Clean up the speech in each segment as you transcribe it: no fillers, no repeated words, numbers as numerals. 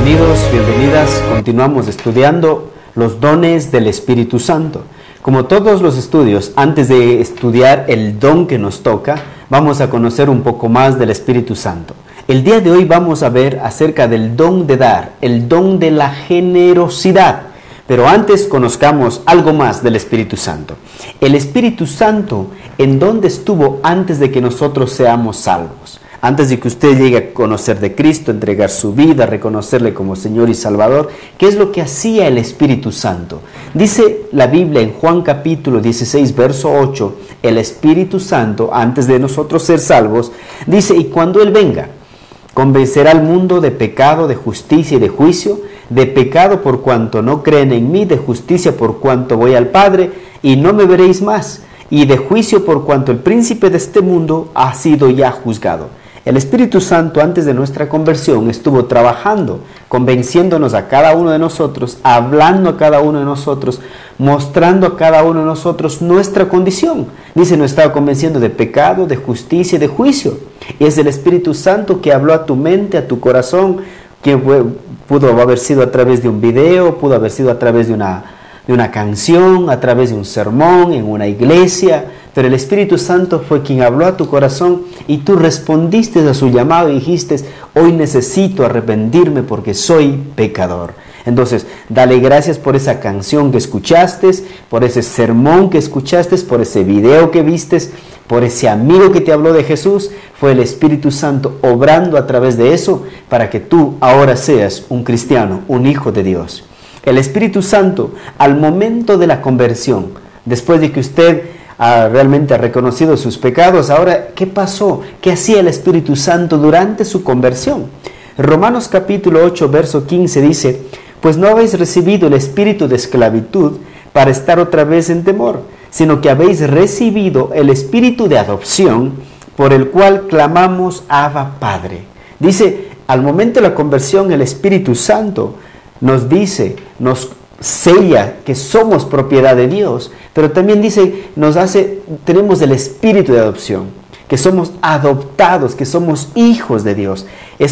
Bienvenidos, bienvenidas. Continuamos estudiando los dones del Espíritu Santo. Como todos los estudios, antes de estudiar el don que nos toca, vamos a conocer un poco más del Espíritu Santo. El día de hoy vamos a ver acerca del don de dar, el don de la generosidad. Pero antes conozcamos algo más del Espíritu Santo. El Espíritu Santo, ¿en dónde estuvo antes de que nosotros seamos salvos? Antes de que usted llegue a conocer de Cristo, entregar su vida, reconocerle como Señor y Salvador, ¿qué es lo que hacía el Espíritu Santo? Dice la Biblia en Juan capítulo 16, verso 8, el Espíritu Santo, antes de nosotros ser salvos, dice, y cuando Él venga, convencerá al mundo de pecado, de justicia y de juicio, de pecado por cuanto no creen en mí, de justicia por cuanto voy al Padre y no me veréis más, y de juicio por cuanto el príncipe de este mundo ha sido ya juzgado. El Espíritu Santo antes de nuestra conversión estuvo trabajando, convenciéndonos a cada uno de nosotros, hablando a cada uno de nosotros, mostrando a cada uno de nosotros nuestra condición. Dice, nos estaba convenciendo de pecado, de justicia y de juicio. Y es el Espíritu Santo que habló a tu mente, a tu corazón, que pudo haber sido a través de un video, pudo haber sido a través de una canción, a través de un sermón, en una iglesia, pero el Espíritu Santo fue quien habló a tu corazón y tú respondiste a su llamado y dijiste, hoy necesito arrepentirme porque soy pecador. Entonces, dale gracias por esa canción que escuchaste, por ese sermón que escuchaste, por ese video que viste, por ese amigo que te habló de Jesús. Fue el Espíritu Santo obrando a través de eso para que tú ahora seas un cristiano, un hijo de Dios. El Espíritu Santo, al momento de la conversión, después de que usted realmente ha reconocido sus pecados, ahora, ¿qué pasó? ¿Qué hacía el Espíritu Santo durante su conversión? Romanos capítulo 8, verso 15 dice, pues no habéis recibido el espíritu de esclavitud para estar otra vez en temor, sino que habéis recibido el espíritu de adopción, por el cual clamamos Abba Padre. Dice, al momento de la conversión, el Espíritu Santo nos dice, nos sella que somos propiedad de Dios, pero también dice, tenemos el espíritu de adopción, que somos adoptados, que somos hijos de Dios.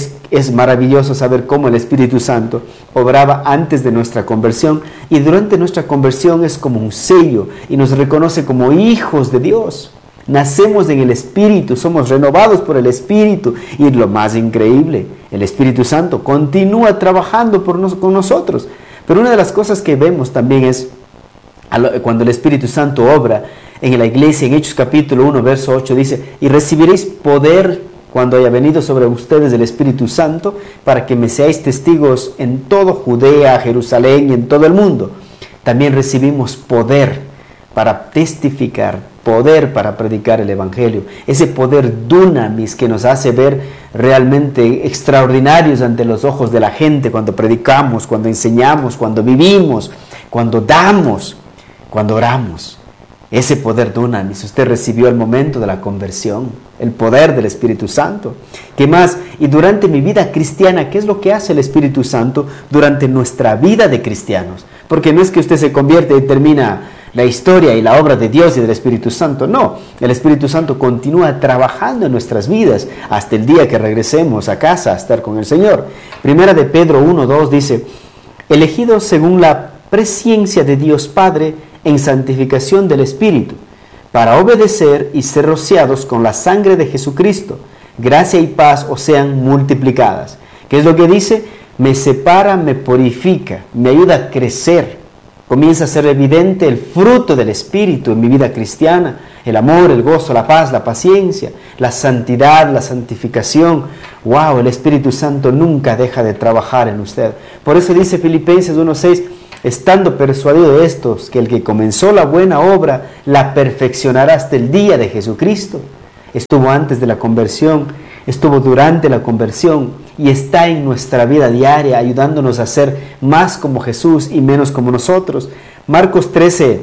Es maravilloso saber cómo el Espíritu Santo obraba antes de nuestra conversión y durante nuestra conversión es como un sello y nos reconoce como hijos de Dios. Nacemos en el Espíritu, somos renovados por el Espíritu y lo más increíble, el Espíritu Santo continúa trabajando con nosotros. Pero una de las cosas que vemos también es cuando el Espíritu Santo obra en la iglesia, en Hechos capítulo 1, verso 8, dice, y recibiréis poder cuando haya venido sobre ustedes el Espíritu Santo, para que me seáis testigos en todo Judea, Jerusalén y en todo el mundo. También recibimos poder para testificar, poder para predicar el Evangelio, ese poder dunamis que nos hace ver realmente extraordinarios ante los ojos de la gente cuando predicamos, cuando enseñamos, cuando vivimos, cuando damos, cuando oramos. Ese poder dunamis usted recibió al momento de la conversión, el poder del Espíritu Santo. ¿Qué más? Y durante mi vida cristiana, ¿qué es lo que hace el Espíritu Santo durante nuestra vida de cristianos? Porque no es que usted se convierte y termina la historia y la obra de Dios y del Espíritu Santo, no. El Espíritu Santo continúa trabajando en nuestras vidas hasta el día que regresemos a casa a estar con el Señor. Primera de Pedro 1:2 dice, elegidos según la presciencia de Dios Padre en santificación del Espíritu, para obedecer y ser rociados con la sangre de Jesucristo, gracia y paz os sean multiplicadas. ¿Qué es lo que dice? Me separa, me purifica, me ayuda a crecer. Comienza a ser evidente el fruto del Espíritu en mi vida cristiana, el amor, el gozo, la paz, la paciencia, la santidad, la santificación. ¡Wow! El Espíritu Santo nunca deja de trabajar en usted. Por eso dice Filipenses 1:6, estando persuadido de estos, que el que comenzó la buena obra, la perfeccionará hasta el día de Jesucristo. Estuvo antes de la conversión, estuvo durante la conversión y está en nuestra vida diaria ayudándonos a ser más como Jesús y menos como nosotros. Marcos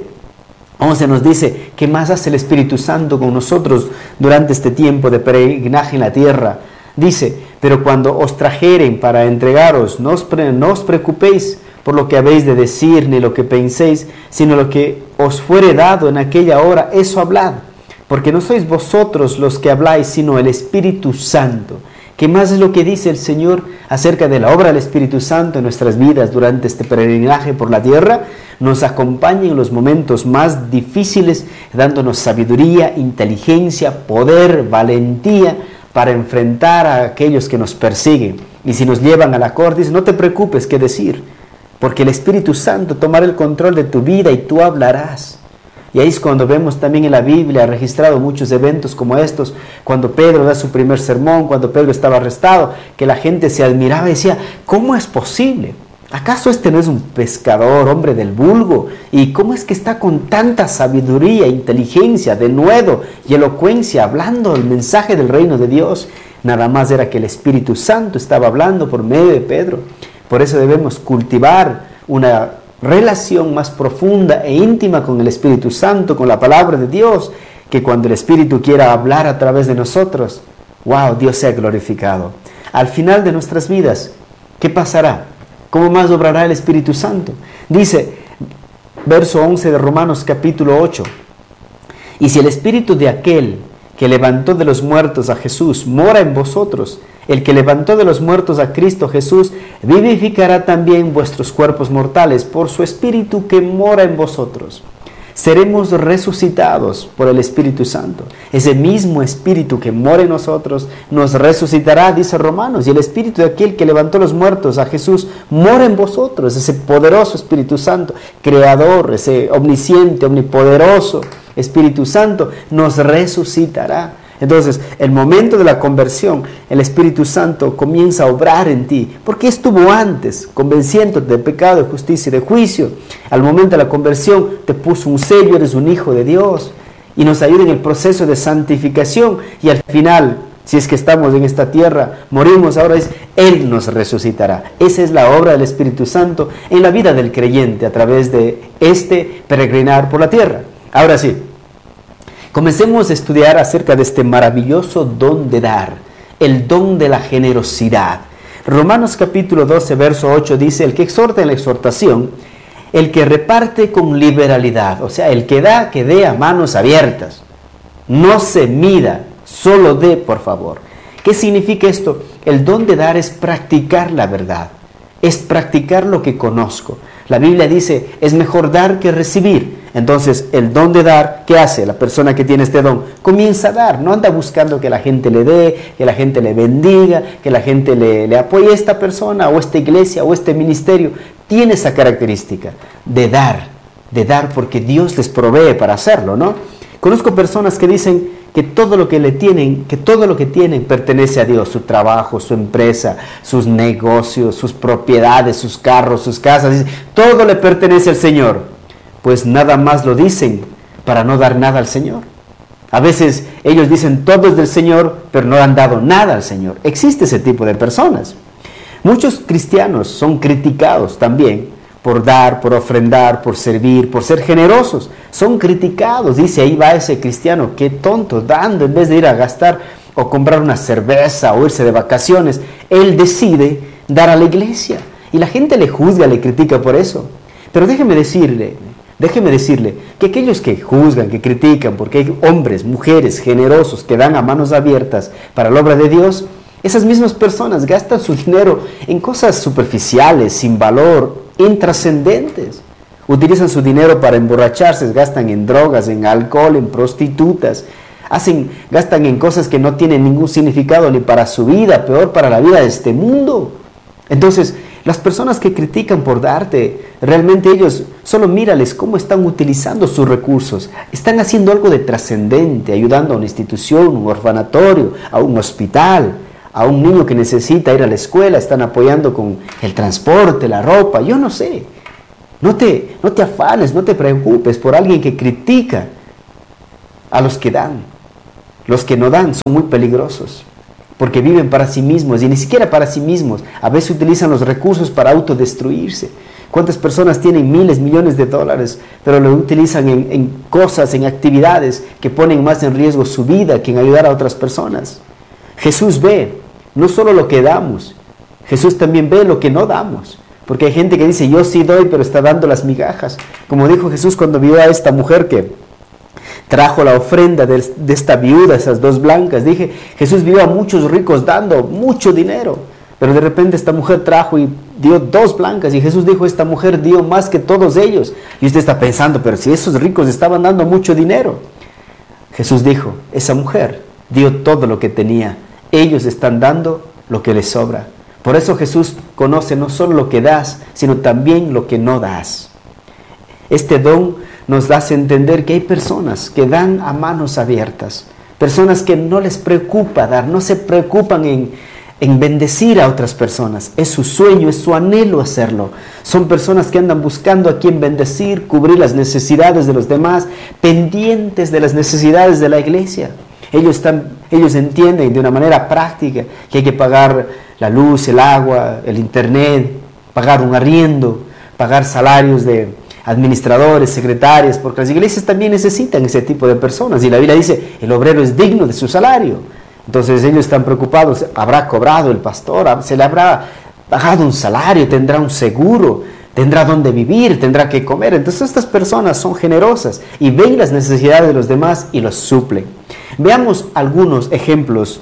13:11 nos dice, ¿qué más hace el Espíritu Santo con nosotros durante este tiempo de peregrinaje en la tierra? Dice, pero cuando os trajeren para entregaros, no os preocupéis por lo que habéis de decir ni lo que penséis, sino lo que os fuere dado en aquella hora, eso hablad. Porque no sois vosotros los que habláis, sino el Espíritu Santo, ¿Qué más es lo que dice el Señor acerca de la obra del Espíritu Santo en nuestras vidas durante este peregrinaje por la tierra? Nos acompaña en los momentos más difíciles, dándonos sabiduría, inteligencia, poder, valentía para enfrentar a aquellos que nos persiguen. Y si nos llevan a la corte, dice, no te preocupes qué decir, porque el Espíritu Santo tomará el control de tu vida y tú hablarás. Y ahí es cuando vemos también en la Biblia registrado muchos eventos como estos, cuando Pedro da su primer sermón, cuando Pedro estaba arrestado, que la gente se admiraba y decía, ¿cómo es posible? ¿Acaso este no es un pescador, hombre del vulgo? ¿Y cómo es que está con tanta sabiduría, inteligencia, denuedo y elocuencia hablando el mensaje del reino de Dios? Nada más era que el Espíritu Santo estaba hablando por medio de Pedro. Por eso debemos cultivar una relación más profunda e íntima con el Espíritu Santo, con la palabra de Dios, que cuando el Espíritu quiera hablar a través de nosotros, ¡wow!, Dios sea glorificado. Al final de nuestras vidas, ¿qué pasará? ¿Cómo más obrará el Espíritu Santo? Dice, verso 11 de Romanos capítulo 8, y si el Espíritu de aquel que levantó de los muertos a Jesús mora en vosotros, el que levantó de los muertos a Cristo Jesús vivificará también vuestros cuerpos mortales por su Espíritu que mora en vosotros. Seremos resucitados por el Espíritu Santo. Ese mismo Espíritu que mora en nosotros nos resucitará, dice Romanos, y el Espíritu de aquel que levantó los muertos a Jesús mora en vosotros, ese poderoso Espíritu Santo, creador, ese omnisciente, omnipoderoso Espíritu Santo nos resucitará. Entonces, el momento de la conversión, el Espíritu Santo comienza a obrar en ti, porque estuvo antes, convenciéndote de pecado, de justicia y de juicio. Al momento de la conversión, te puso un sello, eres un hijo de Dios, y nos ayuda en el proceso de santificación, y al final, si es que estamos en esta tierra, morimos, ahora Él nos resucitará. Esa es la obra del Espíritu Santo en la vida del creyente, a través de este peregrinar por la tierra. Ahora sí, comencemos a estudiar acerca de este maravilloso don de dar, el don de la generosidad. Romanos capítulo 12, verso 8 dice, el que exhorta en la exhortación, el que reparte con liberalidad, o sea, el que da, que dé a manos abiertas. No se mida, solo dé, por favor. ¿Qué significa esto? El don de dar es practicar la verdad, es practicar lo que conozco. La Biblia dice, es mejor dar que recibir. Entonces, el don de dar, ¿qué hace? La persona que tiene este don comienza a dar, no anda buscando que la gente le dé, que la gente le bendiga, que la gente le apoye a esta persona o esta iglesia o este ministerio. Tiene esa característica de dar porque Dios les provee para hacerlo, ¿no? Conozco personas que dicen que todo lo que tienen pertenece a Dios, su trabajo, su empresa, sus negocios, sus propiedades, sus carros, sus casas, todo le pertenece al Señor. Pues nada más lo dicen para no dar nada al Señor. A veces ellos dicen todo es del Señor, pero no han dado nada al Señor. Existe ese tipo de personas. Muchos cristianos son criticados también por dar, por ofrendar, por servir, por ser generosos. Son criticados. Dice, ahí va ese cristiano, qué tonto, dando en vez de ir a gastar o comprar una cerveza o irse de vacaciones. Él decide dar a la iglesia. Y la gente le juzga, le critica por eso. Pero déjeme decirle que aquellos que juzgan, que critican, porque hay hombres, mujeres generosos que dan a manos abiertas para la obra de Dios, esas mismas personas gastan su dinero en cosas superficiales, sin valor, intrascendentes. Utilizan su dinero para emborracharse, gastan en drogas, en alcohol, en prostitutas, gastan en cosas que no tienen ningún significado ni para su vida, peor para la vida de este mundo. Entonces, las personas que critican por darte, realmente ellos, solo mírales cómo están utilizando sus recursos. Están haciendo algo de trascendente, ayudando a una institución, un orfanatorio, a un hospital, a un niño que necesita ir a la escuela, están apoyando con el transporte, la ropa, yo no sé. No te afanes, no te preocupes por alguien que critica a los que dan. Los que no dan son muy peligrosos, porque viven para sí mismos, y ni siquiera para sí mismos. A veces utilizan los recursos para autodestruirse. ¿Cuántas personas tienen miles, millones de dólares, pero lo utilizan en cosas, en actividades que ponen más en riesgo su vida que en ayudar a otras personas? Jesús ve no solo lo que damos, Jesús también ve lo que no damos. Porque hay gente que dice, yo sí doy, pero está dando las migajas. Como dijo Jesús cuando vio a esta mujer que trajo la ofrenda de esta viuda, esas 2 blancas. Dije, Jesús vio a muchos ricos dando mucho dinero, pero de repente esta mujer trajo y dio 2 blancas, y Jesús dijo, esta mujer dio más que todos ellos. Y usted está pensando, pero si esos ricos estaban dando mucho dinero. Jesús dijo, esa mujer dio todo lo que tenía, ellos están dando lo que les sobra. Por eso Jesús conoce no solo lo que das, sino también lo que no das. Este don nos hace entender que hay personas que dan a manos abiertas, personas que no les preocupa dar, no se preocupan en bendecir a otras personas. Es su sueño, es su anhelo hacerlo. Son personas que andan buscando a quien bendecir, cubrir las necesidades de los demás, pendientes de las necesidades de la iglesia. Ellos entienden de una manera práctica que hay que pagar la luz, el agua, el internet, pagar un arriendo, pagar salarios de administradores, secretarias, porque las iglesias también necesitan ese tipo de personas. Y la Biblia dice, el obrero es digno de su salario. Entonces ellos están preocupados, ¿habrá cobrado el pastor? ¿Se le habrá pagado un salario? ¿Tendrá un seguro? ¿Tendrá dónde vivir? ¿Tendrá que comer? Entonces estas personas son generosas y ven las necesidades de los demás y los suplen. Veamos algunos ejemplos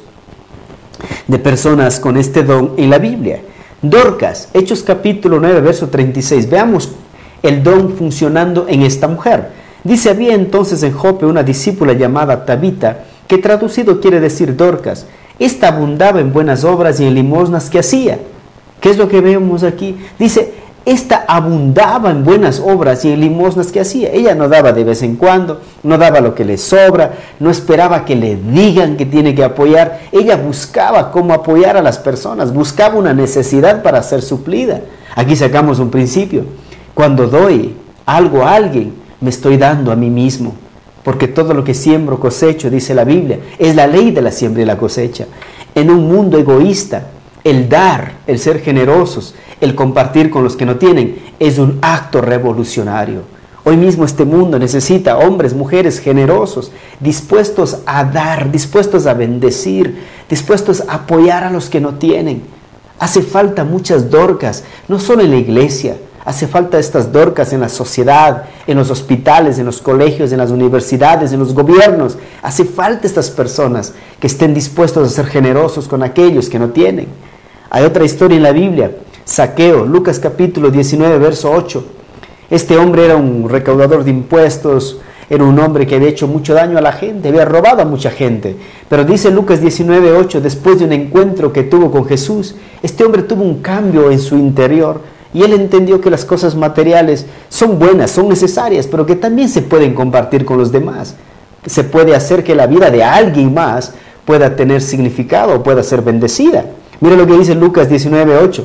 de personas con este don en la Biblia. Dorcas, Hechos capítulo 9, verso 36. Veamos el don funcionando en esta mujer. Dice, había entonces en Jope una discípula llamada Tabita, que traducido quiere decir Dorcas. Esta abundaba en buenas obras y en limosnas que hacía. ¿Qué es lo que vemos aquí? Dice, esta abundaba en buenas obras y en limosnas que hacía. Ella no daba de vez en cuando, no daba lo que le sobra, no esperaba que le digan que tiene que apoyar. Ella buscaba cómo apoyar a las personas, buscaba una necesidad para ser suplida. Aquí sacamos un principio. Cuando doy algo a alguien, me estoy dando a mí mismo. Porque todo lo que siembro cosecho, dice la Biblia. Es la ley de la siembra y la cosecha. En un mundo egoísta, el dar, el ser generosos, el compartir con los que no tienen, es un acto revolucionario. Hoy mismo este mundo necesita hombres, mujeres generosos, dispuestos a dar, dispuestos a bendecir, dispuestos a apoyar a los que no tienen. Hace falta muchas Dorcas, no solo en la iglesia. Hace falta estas Dorcas en la sociedad, en los hospitales, en los colegios, en las universidades, en los gobiernos. Hace falta estas personas que estén dispuestos a ser generosos con aquellos que no tienen. Hay otra historia en la Biblia, Zaqueo, Lucas capítulo 19, verso 8. Este hombre era un recaudador de impuestos, era un hombre que había hecho mucho daño a la gente, había robado a mucha gente. Pero dice Lucas 19, 8, después de un encuentro que tuvo con Jesús, este hombre tuvo un cambio en su interior. Y él entendió que las cosas materiales son buenas, son necesarias, pero que también se pueden compartir con los demás. Se puede hacer que la vida de alguien más pueda tener significado, pueda ser bendecida. Mira lo que dice Lucas 19:8.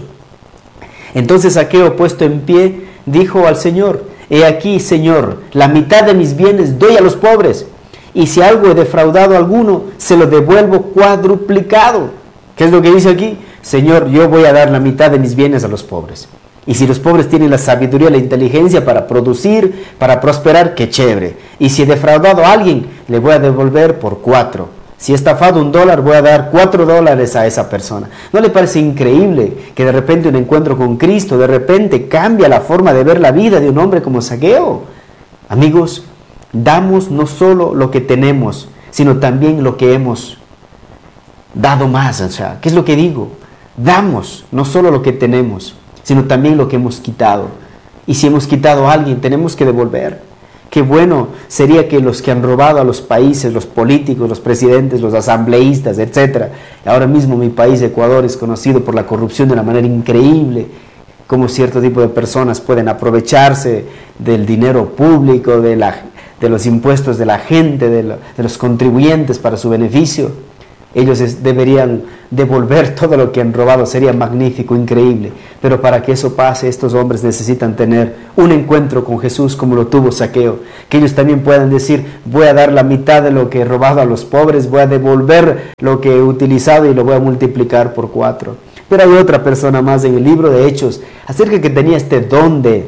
Entonces Zaqueo, puesto en pie, dijo al Señor, he aquí, Señor, la mitad de mis bienes doy a los pobres, y si algo he defraudado a alguno, se lo devuelvo cuadruplicado. ¿Qué es lo que dice aquí? Señor, yo voy a dar la mitad de mis bienes a los pobres. Y si los pobres tienen la sabiduría, la inteligencia para producir, para prosperar, qué chévere. Y si he defraudado a alguien, le voy a devolver por 4. Si he estafado $1, voy a dar $4 a esa persona. ¿No le parece increíble que de repente un encuentro con Cristo, de repente cambia la forma de ver la vida de un hombre como Zaqueo? Amigos, damos no solo lo que tenemos, sino también lo que hemos dado más. O sea, ¿qué es lo que digo? Damos no solo lo que tenemos, sino también lo que hemos quitado. Y si hemos quitado a alguien, tenemos que devolver. Qué bueno sería que los que han robado a los países, los políticos, los presidentes, los asambleístas, etc. Ahora mismo mi país, Ecuador, es conocido por la corrupción de una manera increíble. Cómo cierto tipo de personas pueden aprovecharse del dinero público, de los impuestos de la gente, de los contribuyentes para su beneficio. Ellos deberían devolver todo lo que han robado, sería magnífico, increíble. Pero para que eso pase, estos hombres necesitan tener un encuentro con Jesús como lo tuvo Zaqueo. Que ellos también puedan decir, voy a dar la mitad de lo que he robado a los pobres, voy a devolver lo que he utilizado y lo voy a multiplicar por 4. Pero hay otra persona más en el libro de Hechos, acerca que tenía este don de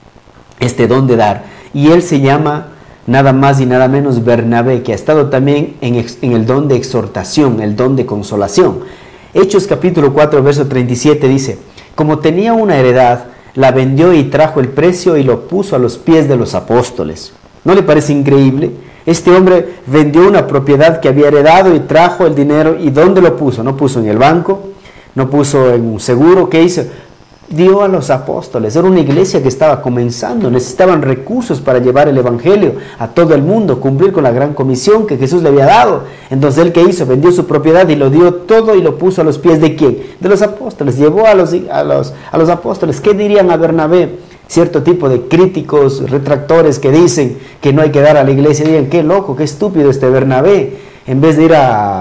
dar. Y él se llama nada más y nada menos Bernabé, que ha estado también en el don de exhortación, el don de consolación. Hechos capítulo 4, verso 37 dice, como tenía una heredad, la vendió y trajo el precio y lo puso a los pies de los apóstoles. ¿No le parece increíble? Este hombre vendió una propiedad que había heredado y trajo el dinero. ¿Y dónde lo puso? No puso en el banco, no puso en un seguro. ¿Qué hizo? Dio a los apóstoles. Era una iglesia que estaba comenzando, necesitaban recursos para llevar el evangelio a todo el mundo, cumplir con la gran comisión que Jesús le había dado. Entonces, ¿él qué hizo? Vendió su propiedad y lo dio todo y lo puso a los pies ¿de quién? De los apóstoles. Llevó a los apóstoles. ¿Qué dirían a Bernabé? Cierto tipo de críticos, retractores que dicen que no hay que dar a la iglesia, digan, qué loco, qué estúpido este Bernabé, en vez de ir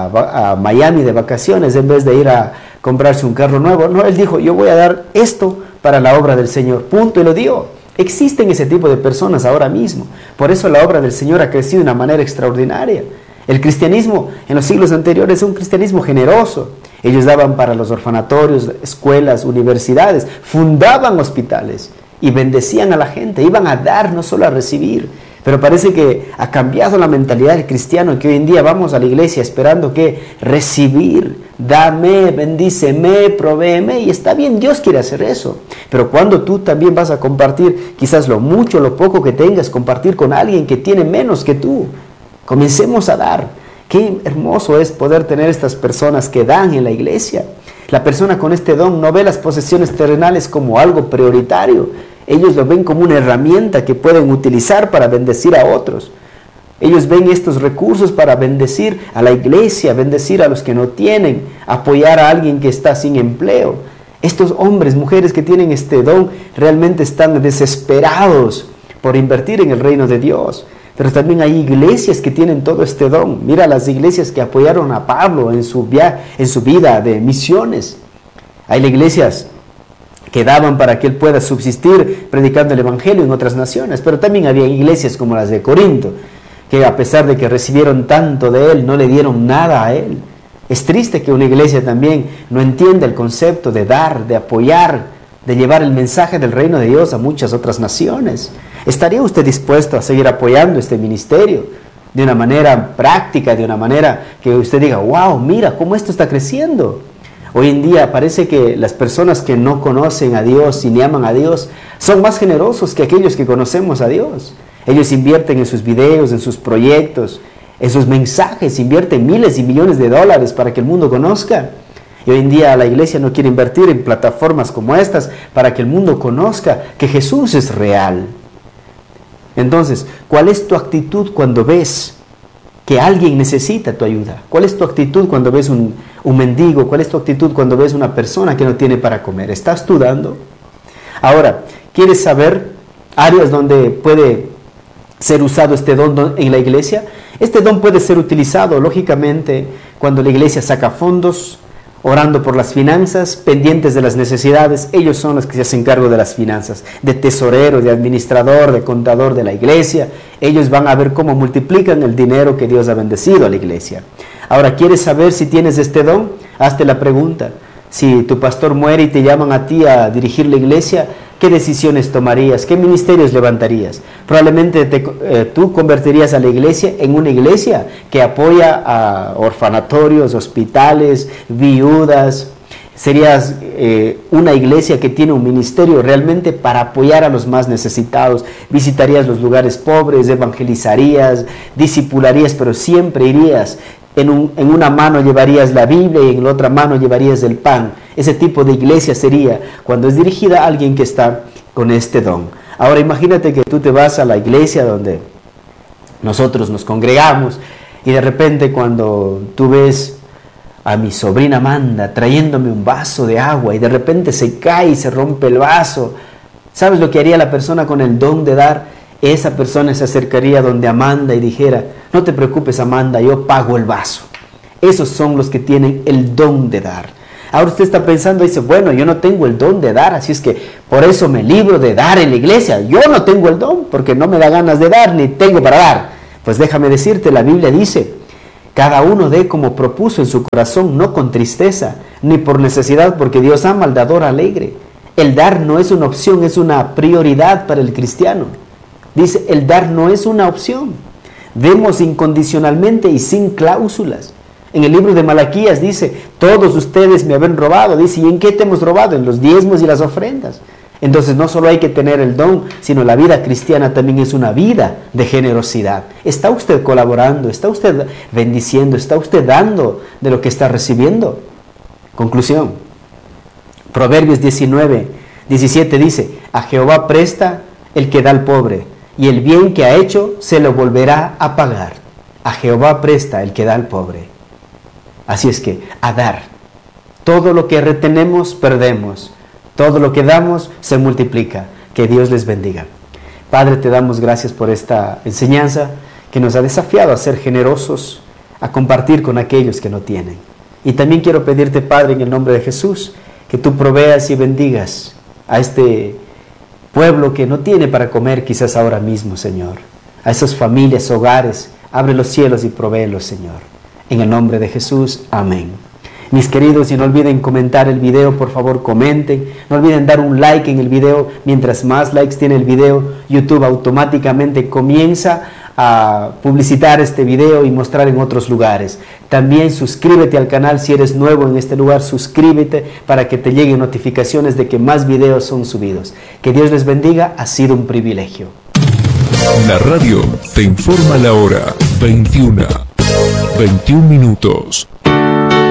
a Miami de vacaciones, en vez de ir a comprarse un carro nuevo. No, él dijo, yo voy a dar esto para la obra del Señor, punto, y lo dio. Existen ese tipo de personas ahora mismo. Por eso la obra del Señor ha crecido de una manera extraordinaria. El cristianismo en los siglos anteriores es un cristianismo generoso. Ellos daban para los orfanatorios, escuelas, universidades, fundaban hospitales y bendecían a la gente, iban a dar, no solo a recibir. Pero parece que ha cambiado la mentalidad del cristiano, que hoy en día vamos a la iglesia esperando que recibir, dame, bendíceme, provéeme, y está bien, Dios quiere hacer eso. Pero cuando tú también vas a compartir, quizás lo mucho, lo poco que tengas, compartir con alguien que tiene menos que tú, comencemos a dar. Qué hermoso es poder tener estas personas que dan en la iglesia. La persona con este don no ve las posesiones terrenales como algo prioritario. Ellos lo ven como una herramienta que pueden utilizar para bendecir a otros. Ellos ven estos recursos para bendecir a la iglesia, bendecir a los que no tienen, apoyar a alguien que está sin empleo. Estos hombres, mujeres que tienen este don, realmente están desesperados por invertir en el reino de Dios. Pero también hay iglesias que tienen todo este don. Mira las iglesias que apoyaron a Pablo en su vida de misiones. Hay iglesias que daban para que él pueda subsistir predicando el evangelio en otras naciones, pero también había iglesias como las de Corinto, que a pesar de que recibieron tanto de él, no le dieron nada a él. Es triste que una iglesia también no entienda el concepto de dar, de apoyar, de llevar el mensaje del reino de Dios a muchas otras naciones. ¿Estaría usted dispuesto a seguir apoyando este ministerio de una manera práctica, de una manera que usted diga, wow, mira cómo esto está creciendo? Hoy en día parece que las personas que no conocen a Dios y ni aman a Dios son más generosos que aquellos que conocemos a Dios. Ellos invierten en sus videos, en sus proyectos, en sus mensajes, invierten miles y millones de dólares para que el mundo conozca. Y hoy en día la iglesia no quiere invertir en plataformas como estas para que el mundo conozca que Jesús es real. Entonces, ¿cuál es tu actitud cuando ves que alguien necesita tu ayuda? ¿Cuál es tu actitud cuando ves un mendigo? ¿Cuál es tu actitud cuando ves una persona que no tiene para comer? ¿Estás tú dando? Ahora, ¿quieres saber áreas donde puede ser usado este don en la iglesia? Este don puede ser utilizado, lógicamente, cuando la iglesia saca fondos, orando por las finanzas, pendientes de las necesidades. Ellos son los que se hacen cargo de las finanzas, de tesorero, de administrador, de contador de la iglesia. Ellos van a ver cómo multiplican el dinero que Dios ha bendecido a la iglesia. Ahora, ¿quieres saber si tienes este don? Hazte la pregunta. Si tu pastor muere y te llaman a ti a dirigir la iglesia, ¿qué decisiones tomarías? ¿Qué ministerios levantarías? Probablemente tú convertirías a la iglesia en una iglesia que apoya a orfanatorios, hospitales, viudas. Serías una iglesia que tiene un ministerio realmente para apoyar a los más necesitados. Visitarías los lugares pobres, evangelizarías, discipularías, pero siempre irías. En una mano llevarías la Biblia y en la otra mano llevarías el pan. Ese tipo de iglesia sería cuando es dirigida a alguien que está con este don. Ahora imagínate que tú te vas a la iglesia donde nosotros nos congregamos y de repente cuando tú ves a mi sobrina Amanda trayéndome un vaso de agua y de repente se cae y se rompe el vaso, ¿sabes lo que haría la persona con el don de dar? Esa persona se acercaría donde Amanda y dijera, no te preocupes Amanda, yo pago el vaso. Esos son los que tienen el don de dar. Ahora usted está pensando y dice, bueno, yo no tengo el don de dar, así es que por eso me libro de dar en la iglesia. Yo no tengo el don porque no me da ganas de dar ni tengo para dar. Pues déjame decirte, la Biblia dice, cada uno dé como propuso en su corazón, no con tristeza, ni por necesidad, porque Dios ama al dador alegre. El dar no es una opción, es una prioridad para el cristiano. Dice, el dar no es una opción. Demos incondicionalmente y sin cláusulas. En el libro de Malaquías dice, todos ustedes me habían robado. Dice, ¿y en qué te hemos robado? En los diezmos y las ofrendas. Entonces no solo hay que tener el don, sino la vida cristiana también es una vida de generosidad. ¿Está usted colaborando? ¿Está usted bendiciendo? ¿Está usted dando de lo que está recibiendo? Conclusión. Proverbios 19:17 dice: a Jehová presta el que da al pobre, y el bien que ha hecho se lo volverá a pagar. A Jehová presta el que da al pobre. Así es que, a dar. Todo lo que retenemos, perdemos. Todo lo que damos, se multiplica. Que Dios les bendiga. Padre, te damos gracias por esta enseñanza que nos ha desafiado a ser generosos, a compartir con aquellos que no tienen. Y también quiero pedirte, Padre, en el nombre de Jesús, que tú proveas y bendigas a este pueblo que no tiene para comer quizás ahora mismo, Señor. A esas familias, hogares, abre los cielos y provéelos, Señor. En el nombre de Jesús, amén. Mis queridos, y no olviden comentar el video, por favor comenten. No olviden dar un like en el video. Mientras más likes tiene el video, YouTube automáticamente comienza a publicitar este video y mostrar en otros lugares. También suscríbete al canal si eres nuevo en este lugar, suscríbete para que te lleguen notificaciones de que más videos son subidos. Que Dios les bendiga, ha sido un privilegio. La radio te informa la hora, 21 minutos.